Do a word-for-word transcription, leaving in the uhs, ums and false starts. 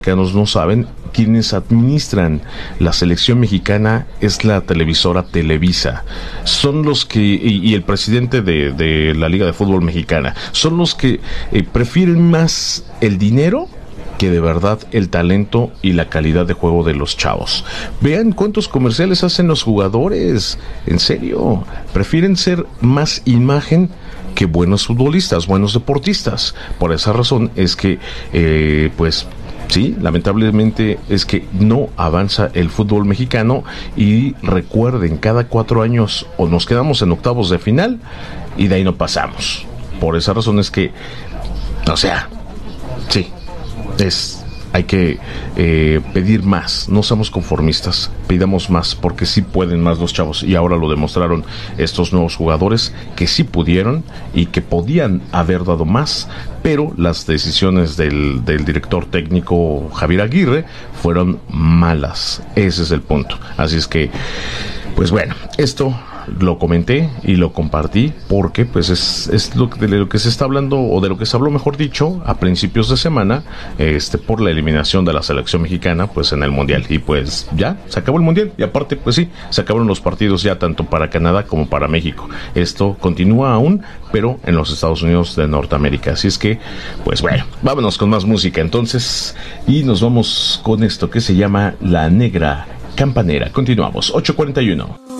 mexicanos no saben, quienes administran la selección mexicana es la televisora Televisa. Son los que, y, y el presidente de, de la Liga de Fútbol Mexicana, son los que eh, prefieren más el dinero que de verdad el talento y la calidad de juego de los chavos. Vean cuántos comerciales hacen los jugadores. En serio, prefieren ser más imagen que buenos futbolistas, buenos deportistas. Por esa razón es que, eh, pues, sí, lamentablemente es que no avanza el fútbol mexicano. Y recuerden, cada cuatro años o nos quedamos en octavos de final y de ahí no pasamos. Por esa razón es que, o sea, sí, es... hay que eh, pedir más, no seamos conformistas, pidamos más, porque sí pueden más los chavos, y ahora lo demostraron estos nuevos jugadores, que sí pudieron y que podían haber dado más, pero las decisiones del, del director técnico Javier Aguirre fueron malas. Ese es el punto. Así es que, pues bueno, esto lo comenté y lo compartí porque pues es, es lo, de lo que se está hablando, o de lo que se habló, mejor dicho, a principios de semana, este por la eliminación de la selección mexicana pues en el mundial. Y pues ya se acabó el mundial, y aparte pues sí, se acabaron los partidos ya tanto para Canadá como para México. Esto continúa aún, pero en los Estados Unidos de Norteamérica. Así es que pues bueno, vámonos con más música entonces, y nos vamos con esto que se llama La Negra Campanera. Continuamos. Ocho cuarenta y uno.